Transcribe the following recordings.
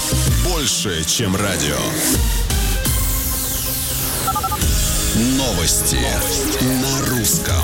Больше, чем радио. Новости на русском.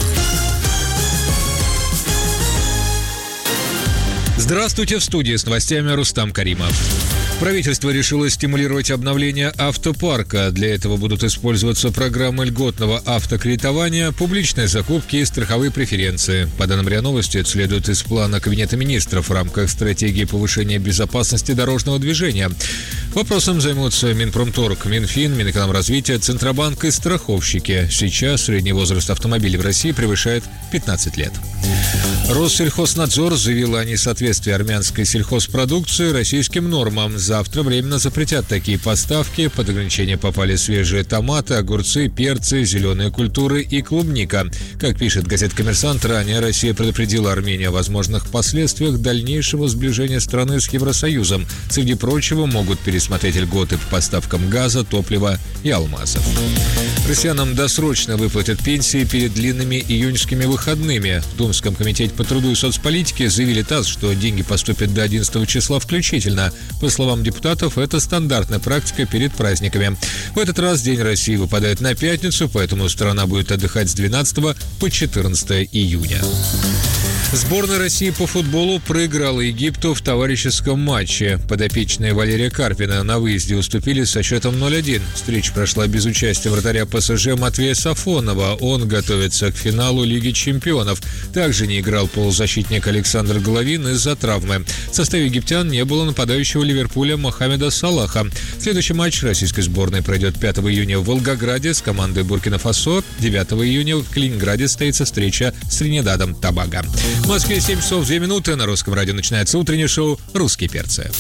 Здравствуйте, в студии с новостями Рустам Каримов. Правительство решило стимулировать обновление автопарка. Для этого будут использоваться программы льготного автокредитования, публичные закупки и страховые преференции. По данным РИА Новости, это следует из плана Кабинета министров в рамках стратегии повышения безопасности дорожного движения. Вопросом займутся Минпромторг, Минфин, Минэкономразвитие, Центробанк и страховщики. Сейчас средний возраст автомобилей в России превышает 15 лет. Россельхознадзор заявил о несоответствии армянской сельхозпродукции российским нормам. Завтра временно запретят такие поставки. Под ограничение попали свежие томаты, огурцы, перцы, зеленые культуры и клубника. Как пишет газета «Коммерсант», ранее Россия предупредила Армению о возможных последствиях дальнейшего сближения страны с Евросоюзом. Среди прочего, могут пересмотреть льготы по поставкам газа, топлива и алмазов. Россиянам досрочно выплатят пенсии перед длинными июньскими выходными. В Думском комитете по труду и соцполитике заявили ТАСС, что деньги поступят до 11 числа включительно. По словам депутатов, это стандартная практика перед праздниками. В этот раз День России выпадает на пятницу, поэтому страна будет отдыхать с 12 по 14 июня. Сборная России по футболу проиграла Египту в товарищеском матче. Подопечные Валерия Карпина на выезде уступили со счетом 0-1. Встреча прошла без участия вратаря ПСЖ Матвея Сафонова. Он готовится к финалу Лиги чемпионов. Также не играл полузащитник Александр Головин из-за травмы. В составе египтян не было нападающего Ливерпуля Мохаммеда Салаха. Следующий матч российской сборной пройдет 5 июня в Волгограде с командой Буркина-Фасо. 9 июня в Калининграде состоится встреча с Тринидадом Тобаго. В Москве 7 часов 2 минуты. На Русском радио начинается утреннее шоу «Русские перцы».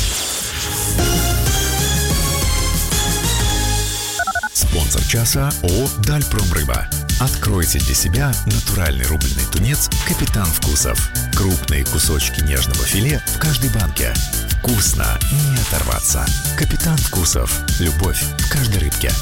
Спонсор часа ООО «Дальпромрыба». Откройте для себя натуральный рубленый тунец «Капитан Вкусов». Крупные кусочки нежного филе в каждой банке. Вкусно, не оторваться. «Капитан Вкусов». Любовь в каждой рыбке.